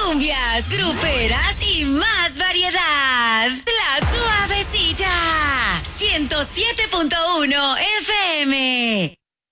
Cumbias, gruperas y más variedad. La Suavecita. 107.1 FM.